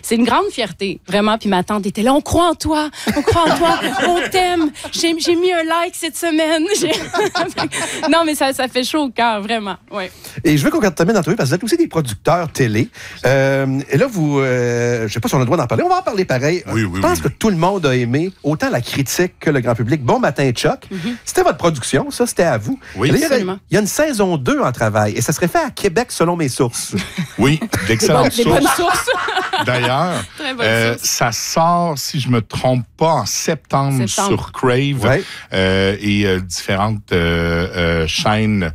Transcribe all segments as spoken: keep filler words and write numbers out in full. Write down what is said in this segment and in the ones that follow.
c'est une grande fierté, vraiment. Puis ma tante était là, on croit en toi, on croit en toi, on t'aime. J'ai, j'ai mis un like cette semaine. J'ai... non, mais ça, ça fait chaud au cœur, vraiment. Ouais. Et je veux qu'on termine d'entrevuer parce que vous êtes aussi des producteurs télé. Euh, et là, vous, euh, je sais pas si on a le droit d'en parler. On va en parler pareil. Oui, oui, je pense oui, que oui. tout le monde a aimé autant la critique que le grand public. Bon matin, Chuck. Mm-hmm. C'était votre production, ça, c'était à vous. Oui, là, il, y a, absolument. il y a une saison deux en travail et ça serait fait à Québec selon mes sources. Oui, d'excellentes Des bonnes sources. sources. D'ailleurs, euh, ça sort, si je me trompe pas, en septembre, septembre. sur Crave ouais. euh, et euh, différentes euh, euh, chaînes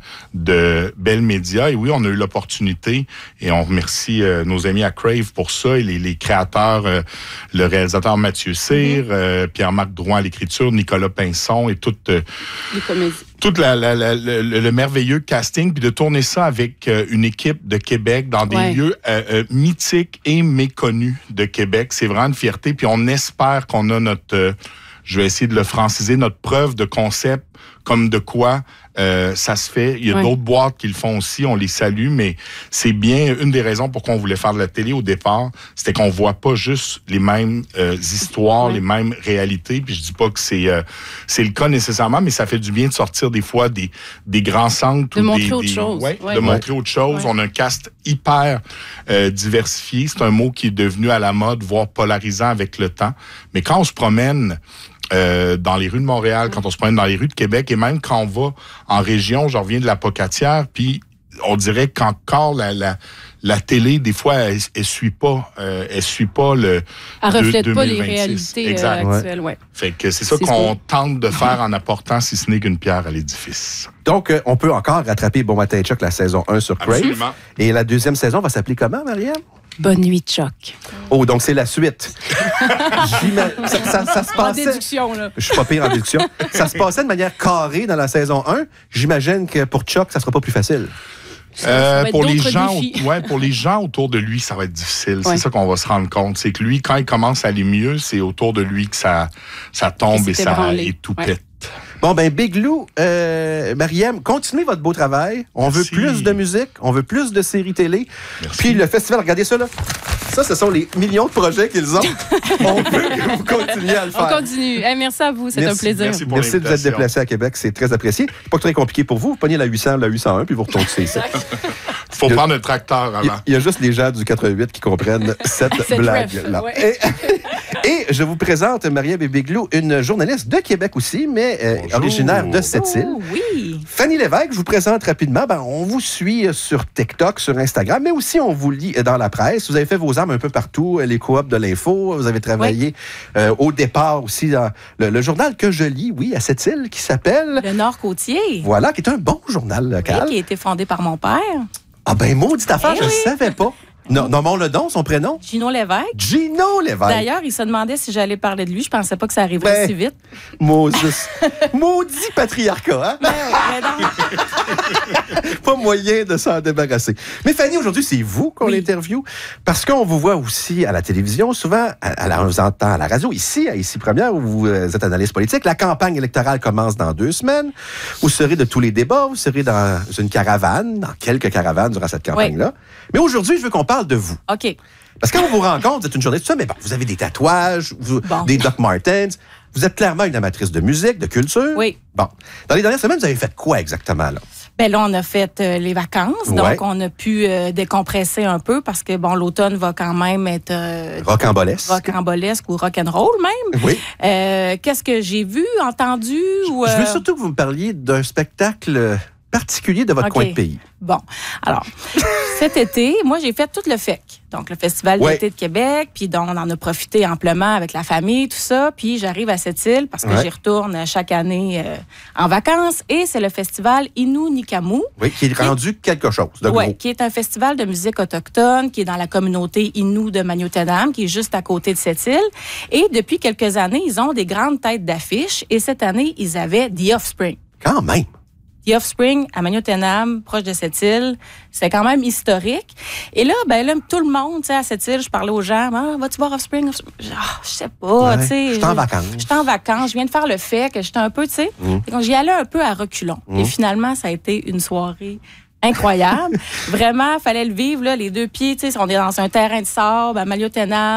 de Bell Media. Et oui, on a eu l'opportunité et on remercie euh, nos amis à Crave pour ça et les, les créateurs, euh, le réalisateur Mathieu Cyr, mm-hmm. euh, Pierre-Marc Drouin à l'écriture, Nicolas Pinson et toute... Euh, les comédies. Tout la, la, la, le, le merveilleux casting, puis de tourner ça avec euh, une équipe de Québec dans des ouais. lieux euh, euh, mythiques et méconnus de Québec. C'est vraiment une fierté, puis on espère qu'on a notre, euh, je vais essayer de le franciser, notre preuve de concept, comme de quoi euh, ça se fait. Il y a ouais. d'autres boîtes qui le font aussi, on les salue, mais c'est bien une des raisons pour qu'on voulait faire de la télé au départ, c'était qu'on voit pas juste les mêmes euh, histoires, ouais. les mêmes réalités, puis je dis pas que c'est euh, c'est le cas nécessairement, mais ça fait du bien de sortir des fois des, des grands centres. De ou montrer des, autre des, chose. Ouais, ouais. de ouais. montrer autre chose. Ouais. On a un cast hyper euh, diversifié. C'est un mot qui est devenu à la mode, voire polarisant avec le temps. Mais quand on se promène Euh, dans les rues de Montréal, quand on se promène dans les rues de Québec, et même quand on va en région, je reviens de la Pocatière, puis on dirait qu'encore la, la, la télé, des fois, elle, elle suit pas, euh, elle suit pas le Elle reflète de, pas les réalités exact. Euh, actuelles, ouais. Fait que c'est ça c'est qu'on ce tente de faire en apportant, si ce n'est qu'une pierre à l'édifice. Donc, euh, on peut encore rattraper Bon matin, Chuck, la saison un sur Crave. Absolument. Et la deuxième saison va s'appeler comment, Marianne? Bonne nuit, Chuck. Oh, donc c'est la suite. ça, ça, ça se passait... En déduction, là. Je suis pas pire en déduction. Ça se passait de manière carrée dans la saison un. J'imagine que pour Chuck, ça sera pas plus facile. Euh, pour les gens, ouais, pour les gens autour de lui, ça va être difficile. Ouais. C'est ça qu'on va se rendre compte. C'est que lui, quand il commence à aller mieux, c'est autour de lui que ça, ça tombe et, et ça branlé. Et tout ouais. pète. Bon, ben, Big Lou, euh, Mariam, continuez votre beau travail. On Merci. veut plus de musique, on veut plus de séries télé. Merci. Puis le festival, regardez ça, là. Ça, ce sont les millions de projets qu'ils ont. On veut que vous continuiez à le faire. On continue. Hey, merci à vous, c'est merci. un plaisir. Merci, pour merci de vous être déplacé à Québec, c'est très apprécié. Pas très compliqué pour vous. Vous prenez la huit cents, la huit cent un, puis vous retournez ici. Il faut prendre un tracteur avant. Il y a juste les gens du quatre-vingt-huit qui comprennent cette, cette blague-là. Ouais. Et, et je vous présente, Mariam et Big Lou, une journaliste de Québec aussi, mais euh, originaire de Sept-Îles. Oh, oui. Fanny Lévesque, je vous présente rapidement. Ben, on vous suit sur TikTok, sur Instagram, mais aussi on vous lit dans la presse. Vous avez fait vos armes un peu partout, les coops de l'info. Vous avez travaillé oui. euh, au départ aussi dans le, le journal que je lis, oui, à Sept-Îles, qui s'appelle... Le Nord Côtier. Voilà, qui est un bon journal local. Oui, qui a été fondé par mon père. Ah ben, maudite affaire, eh je ne oui. savais pas. Non, nommons le don, son prénom. Gino Lévesque. Gino Lévesque. D'ailleurs, il se demandait si j'allais parler de lui. Je pensais pas que ça arriverait ben, si vite. Moses. Maudit patriarcat, hein? Ben oui, ben non. Pas moyen de s'en débarrasser. Mais Fanny, aujourd'hui, c'est vous qu'on oui. interviewe. Parce qu'on vous voit aussi à la télévision, souvent, à, à, on vous entend à la radio, ici, à Ici Première, où vous êtes analyste politique. La campagne électorale commence dans deux semaines. Vous serez de tous les débats. Vous serez dans une caravane, dans quelques caravanes durant cette campagne-là. Oui. Mais aujourd'hui, je veux qu'on parle de vous. OK. Parce que quand on vous rencontre, vous êtes une journaliste, tout ça, mais bon, vous avez des tatouages, vous, bon. des Doc Martens. Vous êtes clairement une amatrice de musique, de culture. Oui. Bon. Dans les dernières semaines, vous avez fait quoi exactement, là? Ben là, on a fait euh, les vacances, ouais. donc on a pu euh, décompresser un peu parce que, bon, l'automne va quand même être... Euh, rocambolesque. Rocambolesque ou rock'n'roll même. Oui. Euh, qu'est-ce que j'ai vu, entendu? Ou, euh... Je veux surtout que vous me parliez d'un spectacle particulier de votre okay. coin de pays. Bon, alors, cet été, moi, j'ai fait tout le F E C, donc le Festival ouais. d'été de Québec, puis on en a profité amplement avec la famille, tout ça, puis j'arrive à Sept-Îles parce que ouais. j'y retourne chaque année euh, en vacances, et c'est le Festival Innu Nikamu. Oui, qui est rendu qui, quelque chose de oui, gros. qui est un festival de musique autochtone, qui est dans la communauté Innu de Magnotenam, qui est juste à côté de Sept-Îles, et depuis quelques années, ils ont des grandes têtes d'affiche, et cette année, ils avaient The Offspring. Quand même! The Offspring à Magnotenam, proche de Sept-Îles. C'est quand même historique. Et là, ben là, tout le monde, tu sais, à Sept-Îles, je parlais aux gens, ah, vas-tu voir Offspring? Offspring? Ah, je sais pas, tu sais. Je suis en vacances. Je suis en vacances. Je viens de faire le fait que j'étais un peu, tu sais. Mm. Donc, j'y allais un peu à reculons. Mm. Et finalement, ça a été une soirée incroyable. Vraiment, il fallait le vivre, là, les deux pieds, tu sais. On est dans un terrain de sable à Magnotenam.